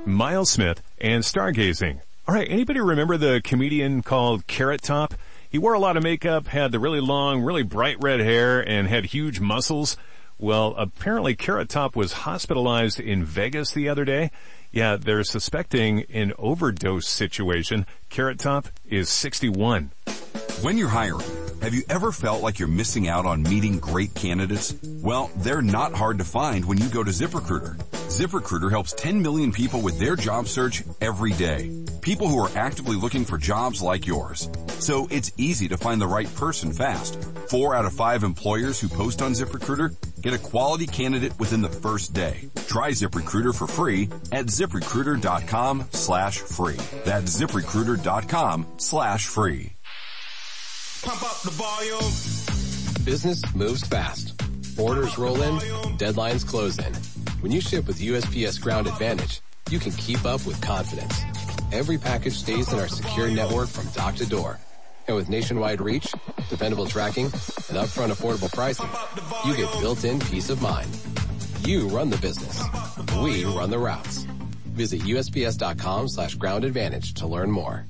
Miles Smith, and stargazing. All right, anybody remember the comedian called Carrot Top? He wore a lot of makeup, had the really long, really bright red hair, and had huge muscles. Well, apparently Carrot Top was hospitalized in Vegas the other day. Yeah, they're suspecting an overdose situation. Carrot Top is 61. When you're hiring, have you ever felt like you're missing out on meeting great candidates? Well, they're not hard to find when you go to ZipRecruiter. ZipRecruiter helps 10 million people with their job search every day. People who are actively looking for jobs like yours. So it's easy to find the right person fast. 4 out of 5 employers who post on ZipRecruiter get a quality candidate within the first day. Try ZipRecruiter for free at ZipRecruiter.com/free. That's ZipRecruiter.com/free. Pump up the volume. Business moves fast. Orders roll in, deadlines close in. When you ship with USPS Ground Advantage, you can keep up with confidence. Every package stays in our secure network from dock to door. And with nationwide reach, dependable tracking, and upfront affordable pricing, you get built-in peace of mind. You run the business. We run the routes. Visit USPS.com/Ground Advantage to learn more.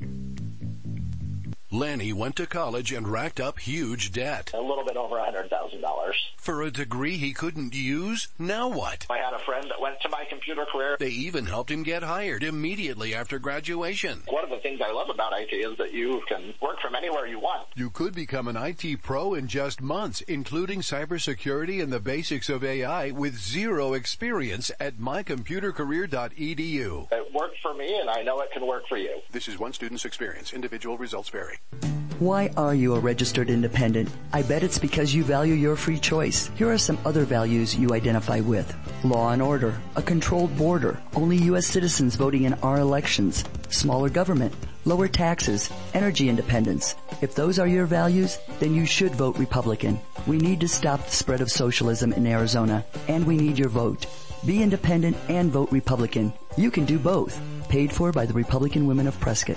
Lanny went to college and racked up huge debt. A little bit over $100,000. For a degree he couldn't use? Now what? I had a friend that went to my computer career. They even helped him get hired immediately after graduation. One of the things I love about IT is that you can work from anywhere you want. You could become an IT pro in just months, including cybersecurity and the basics of AI with zero experience at mycomputercareer.edu. It worked for me, and I know it can work for you. This is one student's experience. Individual results vary. Why are you a registered independent? I bet it's because you value your free choice. Here are some other values you identify with. Law and order, a controlled border, only U.S. citizens voting in our elections, smaller government, lower taxes, energy independence. If those are your values, then you should vote Republican. We need to stop the spread of socialism in Arizona, and we need your vote. Be independent and vote Republican. You can do both. Paid for by the Republican Women of Prescott.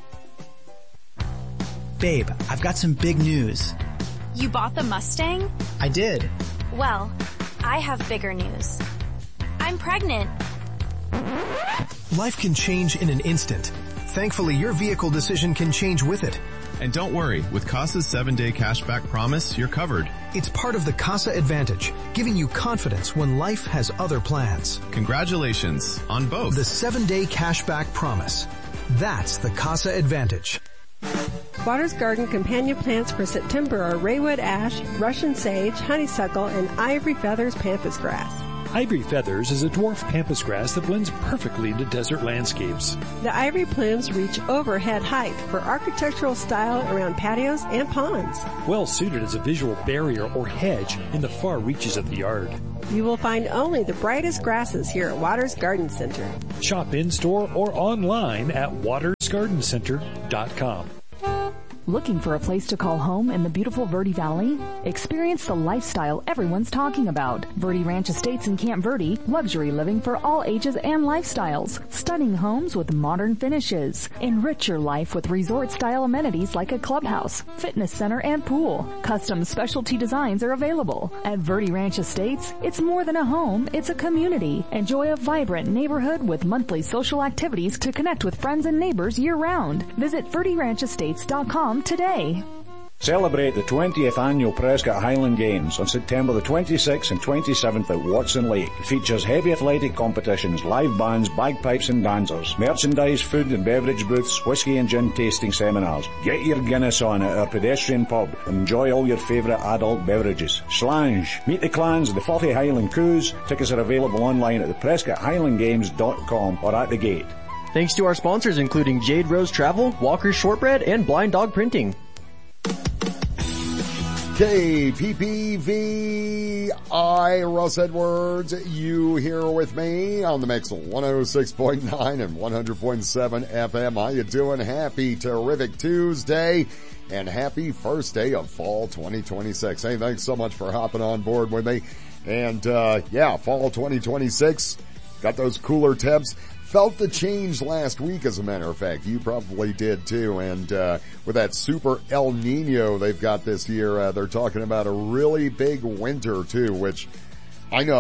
Babe, I've got some big news. You bought the Mustang? I did. Well, I have bigger news. I'm pregnant. Life can change in an instant. Thankfully, your vehicle decision can change with it. And don't worry, with CASA's 7-day cashback promise, you're covered. It's part of the CASA Advantage, giving you confidence when life has other plans. Congratulations on both. The 7-day cashback promise. That's the CASA Advantage. Waters Garden companion plants for September are Raywood ash, Russian sage, honeysuckle, and ivory feathers pampas grass. Ivory feathers is a dwarf pampas grass that blends perfectly into desert landscapes. The ivory plumes reach over head height for architectural style around patios and ponds. Well suited as a visual barrier or hedge in the far reaches of the yard. You will find only the brightest grasses here at Waters Garden Center. Shop in-store or online at watersgardencenter.com. Looking for a place to call home in the beautiful Verde Valley? Experience the lifestyle everyone's talking about. Verde Ranch Estates in Camp Verde, luxury living for all ages and lifestyles. Stunning homes with modern finishes. Enrich your life with resort-style amenities like a clubhouse, fitness center, and pool. Custom specialty designs are available. At Verde Ranch Estates, it's more than a home, it's a community. Enjoy a vibrant neighborhood with monthly social activities to connect with friends and neighbors year-round. Visit VerdeRanchEstates.com today. Celebrate the 20th annual Prescott Highland Games on September the 26th and 27th at Watson Lake. It features heavy athletic competitions, live bands, bagpipes and dancers, merchandise, food and beverage booths, whiskey and gin tasting seminars. Get your Guinness on at our pedestrian pub and enjoy all your favourite adult beverages. Slange. Meet the clans of the 40 Highland Coups. Tickets are available online at the PrescottHighlandGames.com or at the gate. Thanks to our sponsors including Jade Rose Travel, Walker's Shortbread, and Blind Dog Printing. KPPVI, Russ Edwards, you here with me on the mix of 106.9 and 100.7 FM. How you doing? Happy terrific Tuesday and happy first day of fall 2026. Hey, thanks so much for hopping on board with me. And, fall 2026, got those cooler temps. Felt the change last week, as a matter of fact. You probably did too. And with that super El Nino they've got this year, they're talking about a really big winter too, which I know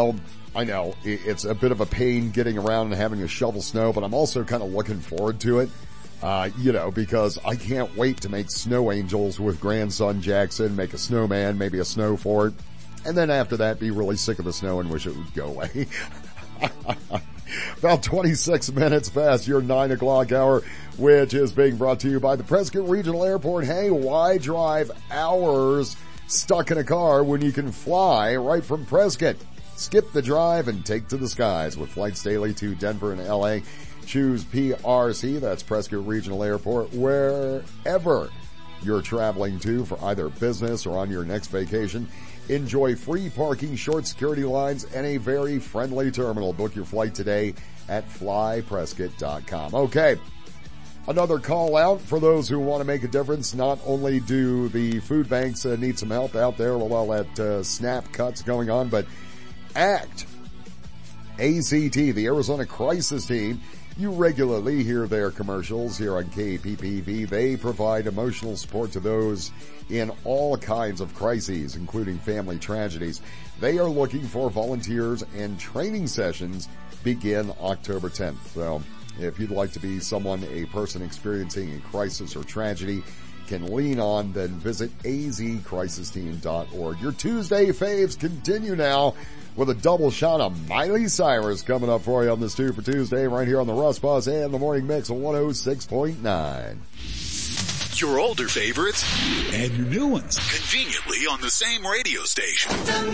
I know it's a bit of a pain getting around and having to shovel snow, but I'm also kind of looking forward to it. Because I can't wait to make snow angels with grandson Jackson, make a snowman, maybe a snow fort, and then after that be really sick of the snow and wish it would go away. About 26 minutes past your 9 o'clock hour, which is being brought to you by the Prescott Regional Airport. Hey, why drive hours stuck in a car when you can fly right from Prescott? Skip the drive and take to the skies with flights daily to Denver and LA. Choose PRC, that's Prescott Regional Airport, wherever you're traveling to for either business or on your next vacation. Enjoy free parking, short security lines, and a very friendly terminal. Book your flight today at flyprescott.com. Okay, another call out for those who want to make a difference. Not only do the food banks need some help out there with all that SNAP cuts going on, but ACT, the Arizona Crisis Team. You regularly hear their commercials here on KPPV. They provide emotional support to those in all kinds of crises, including family tragedies. They are looking for volunteers, and training sessions begin October 10th. So if you'd like to be a person experiencing a crisis or tragedy can lean on, then visit azcrisisteam.org. Your Tuesday faves continue now with a double shot of Miley Cyrus coming up for you on this 2 for Tuesday right here on the Russ Buzz and the Morning Mix of 106.9. Your older favorites and your new ones conveniently on the same radio station.